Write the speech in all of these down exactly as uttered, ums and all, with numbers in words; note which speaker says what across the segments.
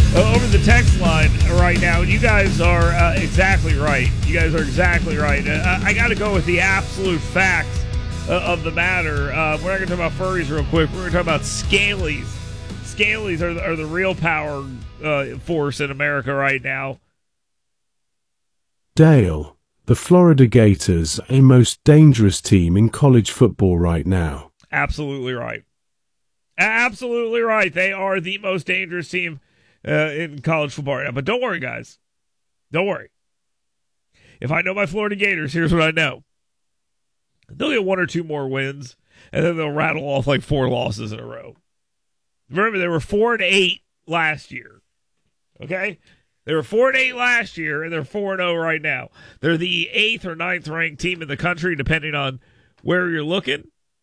Speaker 1: uh, over the text line right now. You guys are uh, exactly right. You guys are exactly right. Uh, I got to go with the absolute facts uh, of the matter. Uh, we're not going to talk about furries real quick. We're going to talk about scalies. Scalies are the, are the real power uh, force in America right now.
Speaker 2: Dale, the Florida Gators, a most dangerous team in college football right now.
Speaker 1: Absolutely right. Absolutely right. They are the most dangerous team uh, in college football right now. But don't worry, guys. Don't worry. If I know my Florida Gators, here's what I know. They'll get one or two more wins, and then they'll rattle off like four losses in a row. Remember, they were four and eight last year. Okay? They were four and eight last year, and they're four and zero right now. They're the eighth or ninth ranked team in the country, depending on where you're looking.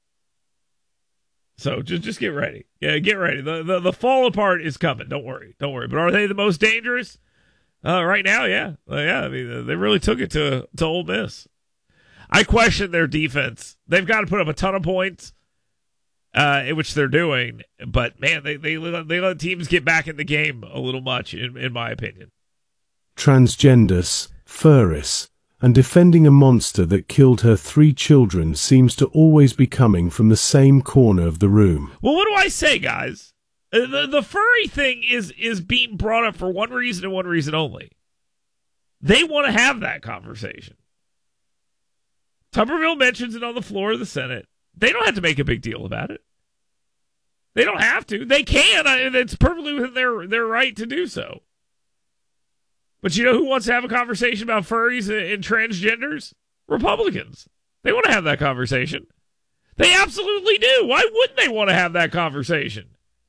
Speaker 1: So just just get ready. Yeah, get ready. The the, the fall apart is coming. Don't worry. Don't worry. But are they the most dangerous? Uh, right now, yeah, uh, yeah. I mean, they really took it to to Ole Miss. I question their defense. They've got to put up a ton of points. Uh, in which they're doing, but man, they they they let teams get back in the game a little much, in in my opinion.
Speaker 2: Transgenders, furries, and defending a monster that killed her three children seems to always be coming from the same corner of the room.
Speaker 1: Well, what do I say, guys? Uh, the the furry thing is is being brought up for one reason and one reason only. They want to have that conversation. Tuberville mentions it on the floor of the Senate. They don't have to make a big deal about it. They don't have to. They can. It's perfectly within their, their right to do so. But you know who wants to have a conversation about furries and transgenders? Republicans. They want to have that conversation. They absolutely do. Why wouldn't they want to have that conversation?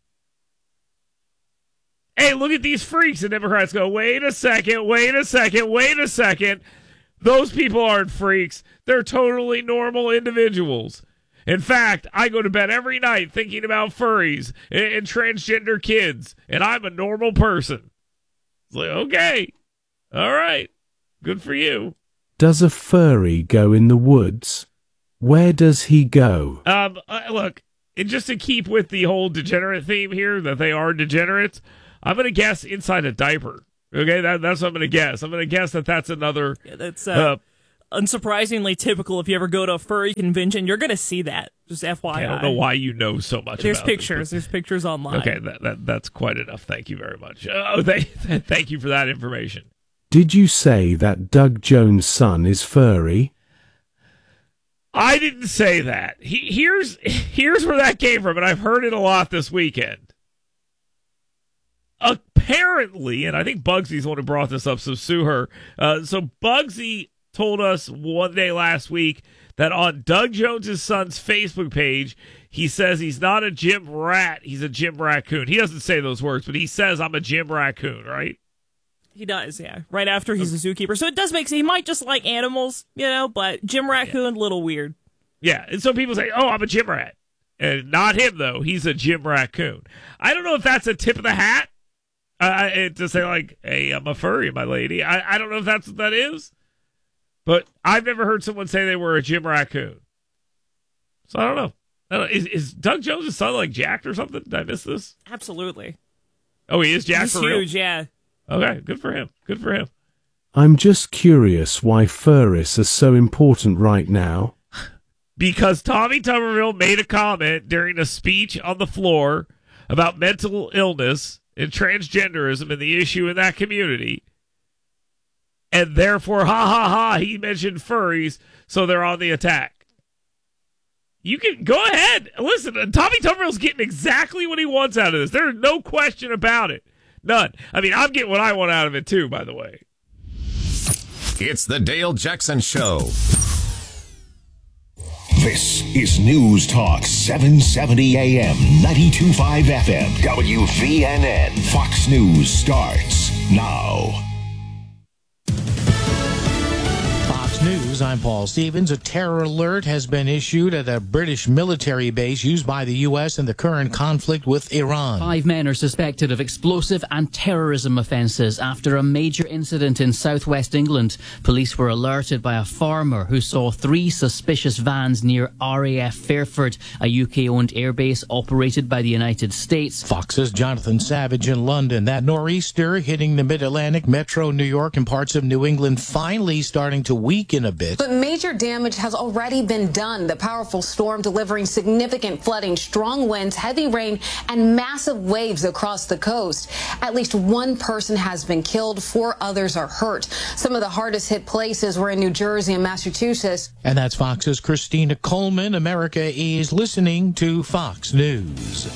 Speaker 1: Hey, look at these freaks. And Democrats go, wait a second, wait a second, wait a second. Those people aren't freaks. They're totally normal individuals. In fact, I go to bed every night thinking about furries and, and transgender kids, and I'm a normal person. It's like, okay, all right, good for you.
Speaker 2: Does a furry go in the woods? Where does he go?
Speaker 1: Um, uh, look, and just to keep with the whole degenerate theme here, that they are degenerates, I'm going to guess inside a diaper. Okay, that, that's what I'm going to guess. I'm going to guess that that's another...
Speaker 3: Yeah, that's... Uh...
Speaker 1: uh
Speaker 3: unsurprisingly typical. If you ever go to a furry convention, you're going to see that. Just F Y I.
Speaker 1: I don't know why you know so much
Speaker 3: There's
Speaker 1: about
Speaker 3: pictures.
Speaker 1: this,
Speaker 3: There's pictures online.
Speaker 1: Okay, that, that that's quite enough. Thank you very much. Oh, they, thank you for that information.
Speaker 2: Did you say that Doug Jones' son is furry?
Speaker 1: I didn't say that. He, here's here's where that came from, and I've heard it a lot this weekend. Apparently, and I think Bugsy's the one who brought this up, so sue her. Uh, so Bugsy told us one day last week that on Doug Jones' son's Facebook page, he says he's not a gym rat, he's a gym raccoon. He doesn't say those words, but he says, I'm a gym raccoon, right?
Speaker 3: He does, yeah. Right after he's a zookeeper. So it does make sense. He might just like animals, you know, but gym raccoon, a little weird.
Speaker 1: Yeah, and so people say, oh, I'm a gym rat. And not him, though. He's a gym raccoon. I don't know if that's a tip of the hat uh, to say, like, hey, I'm a furry, my lady. I, I don't know if that's what that is. But I've never heard someone say they were a gym raccoon. So I don't know. I don't know. Is, is Doug Jones' son like jacked or something? Did I miss this?
Speaker 3: Absolutely.
Speaker 1: Oh, he is jacked
Speaker 3: He's
Speaker 1: for
Speaker 3: huge,
Speaker 1: real?
Speaker 3: yeah.
Speaker 1: Okay, good for him. Good for him.
Speaker 2: I'm just curious why furries are so important right now.
Speaker 1: Because Tommy Tuberville made a comment during a speech on the floor about mental illness and transgenderism and the issue in that community. And therefore, ha ha ha, he mentioned furries, so they're on the attack. You can go ahead. Listen, Tommy Tuberville's getting exactly what he wants out of this. There's no question about it. None. I mean, I'm getting what I want out of it, too, by the way.
Speaker 4: It's the Dale Jackson Show.
Speaker 5: This is News Talk seven seventy A M, ninety-two point five F M, W V N N. Fox News starts now.
Speaker 6: News, I'm Paul Stevens. A terror alert has been issued at a British military base used by the U S in the current conflict with Iran.
Speaker 7: Five men are suspected of explosive and terrorism offences after a major incident in southwest England. Police were alerted by a farmer who saw three suspicious vans near R A F Fairford, a U K-owned airbase operated by the United States.
Speaker 6: Fox's Jonathan Savage in London. That nor'easter hitting the mid-Atlantic, metro New York, and parts of New England finally starting to weaken a bit.
Speaker 8: But major damage has already been done. The powerful storm delivering significant flooding, strong winds, heavy rain, and massive waves across the coast. At least one person has been killed. Four others are hurt. Some of the hardest hit places were in New Jersey and Massachusetts.
Speaker 6: And that's Fox's Christina Coleman. America is listening to Fox News.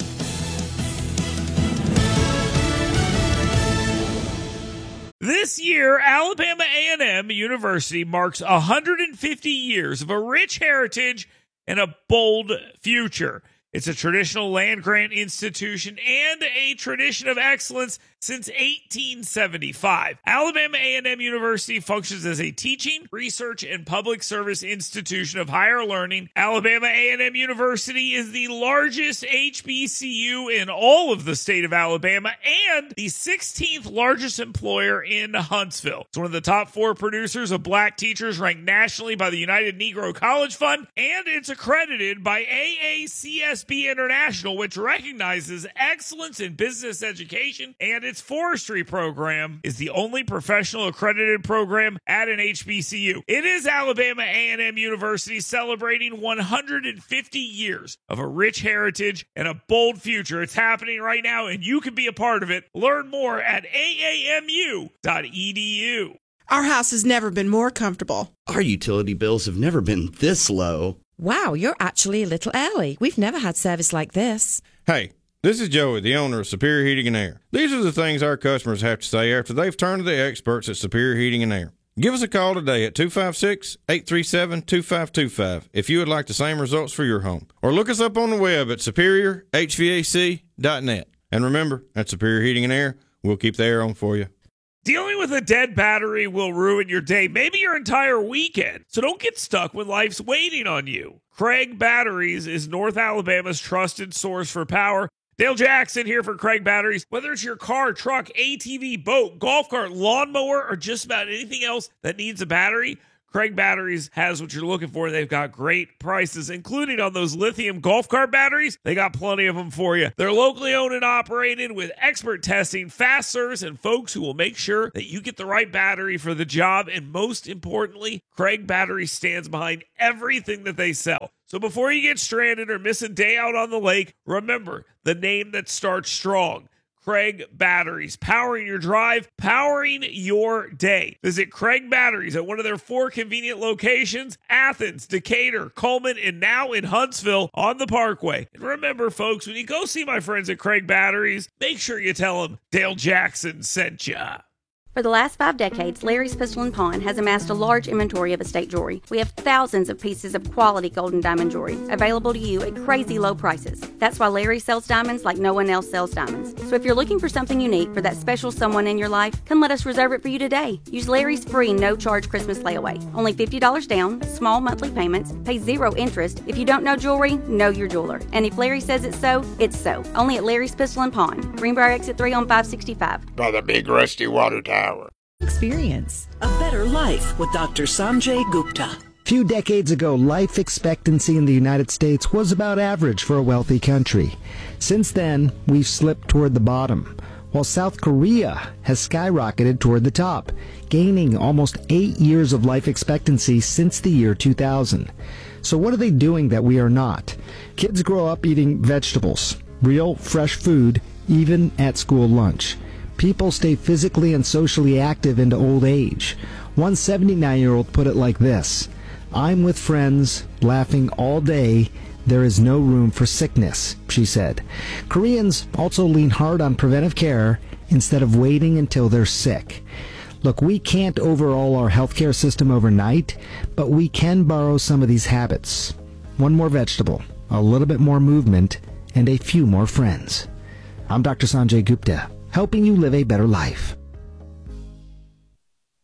Speaker 1: This year, Alabama A and M University marks one hundred fifty years of a rich heritage and a bold future. It's a traditional land-grant institution and a tradition of excellence since eighteen seventy-five. Alabama A and M University functions as a teaching, research, and public service institution of higher learning. Alabama A and M University is the largest H B C U in all of the state of Alabama and the sixteenth largest employer in Huntsville. It's one of the top four producers of black teachers ranked nationally by the United Negro College Fund, and it's accredited by A A C S B International, which recognizes excellence in business education, and its forestry program is the only professional accredited program at an H B C U. It is Alabama A and M University celebrating one hundred fifty years of a rich heritage and a bold future. It's happening right now, and you can be a part of it. Learn more at A A M U dot E D U.
Speaker 9: Our house has never been more comfortable.
Speaker 10: Our utility bills have never been this low.
Speaker 11: Wow, you're actually a little early. We've never had service like this.
Speaker 12: Hey, this is Joey, the owner of Superior Heating and Air. These are the things our customers have to say after they've turned to the experts at Superior Heating and Air. Give us a call today at two five six, eight three seven, two five two five if you would like the same results for your home. Or look us up on the web at superior h v a c dot net. And remember, at Superior Heating and Air, we'll keep the air on for you.
Speaker 1: Dealing with a dead battery will ruin your day, maybe your entire weekend. So don't get stuck when life's waiting on you. Craig Batteries is North Alabama's trusted source for power. Dale Jackson here for Craig Batteries. Whether it's your car, truck, A T V, boat, golf cart, lawnmower, or just about anything else that needs a battery, Craig Batteries has what you're looking for. They've got great prices, including on those lithium golf cart batteries. They got plenty of them for you. They're locally owned and operated with expert testing, fast service, and folks who will make sure that you get the right battery for the job. And most importantly, Craig Batteries stands behind everything that they sell. So before you get stranded or miss a day out on the lake, remember the name that starts strong. Craig Batteries, powering your drive, powering your day. Visit Craig Batteries at one of their four convenient locations, Athens, Decatur, Coleman, and now in Huntsville on the Parkway. And remember, folks, when you go see my friends at Craig Batteries, make sure you tell them Dale Jackson sent ya.
Speaker 13: For the last five decades, Larry's Pistol and Pawn has amassed a large inventory of estate jewelry. We have thousands of pieces of quality gold and diamond jewelry available to you at crazy low prices. That's why Larry sells diamonds like no one else sells diamonds. So if you're looking for something unique for that special someone in your life, come let us reserve it for you today. Use Larry's free no-charge Christmas layaway. Only fifty dollars down, small monthly payments, pay zero interest. If you don't know jewelry, know your jeweler. And if Larry says it's so, it's so. Only at Larry's Pistol and Pawn. Greenbrier Exit three on five sixty-five.
Speaker 14: By the big rusty water tower.
Speaker 15: Experience a better life with Doctor Sanjay Gupta.
Speaker 16: A few decades ago, life expectancy in the United States was about average for a wealthy country. Since then, we've slipped toward the bottom, while South Korea has skyrocketed toward the top, gaining almost eight years of life expectancy since the year two thousand. So what are they doing that we are not? Kids grow up eating vegetables, real fresh food, even at school lunch. People stay physically and socially active into old age. One seventy-nine-year-old put it like this: "I'm with friends, laughing all day. There is no room for sickness," she said. Koreans also lean hard on preventive care instead of waiting until they're sick. Look, we can't overhaul our healthcare system overnight, but we can borrow some of these habits. One more vegetable, a little bit more movement, and a few more friends. I'm Doctor Sanjay Gupta, helping you live a better life.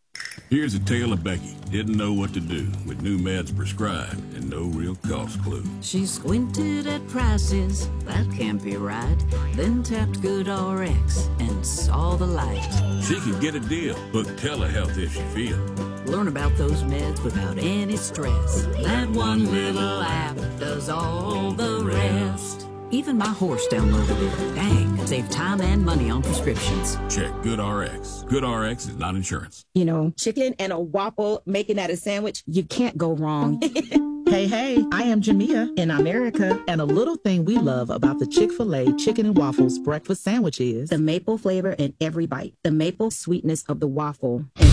Speaker 17: Here's a tale of Becky. Didn't know what to do with new meds prescribed and no real cost clue.
Speaker 18: She squinted at prices, that can't be right. Then tapped GoodRx and saw the light.
Speaker 17: She could get a deal. Book telehealth if she feel.
Speaker 18: Learn about those meds without any stress. That one little app does all the rest. Even my horse downloaded it. Dang, save time and money on prescriptions.
Speaker 17: Check GoodRx. GoodRx is not insurance.
Speaker 19: You know, chicken and a waffle, making that a sandwich, you can't go wrong.
Speaker 20: Hey, hey, I am Jamia in America, and a little thing we love about the Chick-fil-A Chicken and Waffles breakfast sandwich is
Speaker 19: the maple flavor in every bite, the maple sweetness of the waffle.